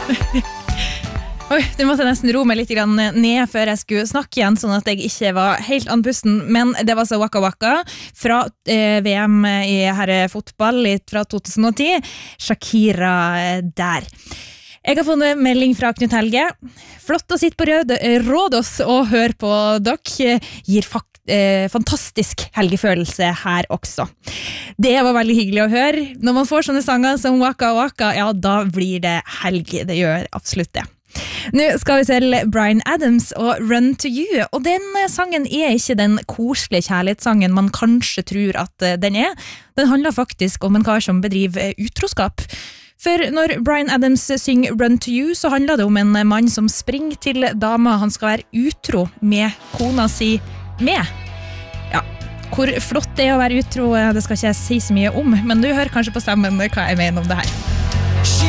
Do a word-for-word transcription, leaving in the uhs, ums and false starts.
Oi, det måtte jeg nesten ro meg litt grann ned før jeg skulle snakke igjen, sånn at jeg ikke var helt andpusten, men det var så Waka Waka fra eh, V M i herrefotball fra to tusen og ti, Shakira eh, der. Jeg har funnet melding fra Knut Helge. Flott å sitte på rød, Rådås og høre på dere, gir fakt, eh, fantastisk helgefølelse her også. Det var veldig hyggelig å høre. Når man får sånne sanger som Waka Waka, ja, da blir det helg, det gjør absolutt det. Nå skal vi til Bryan Adams og Run to You, og den sangen er ikke den koselige kjærlighetssangen man kanskje tror at den er. Den handler faktisk om en kar som bedriver utroskap. For når Bryan Adams synger Run to You, så handler det om en mann som springer til dama han skal være utro med kona si med. Ja, hvor flott det er å være utro, det skal ikke jeg si så mye om, men du hører kanskje på stemmen hva jeg mener om det her.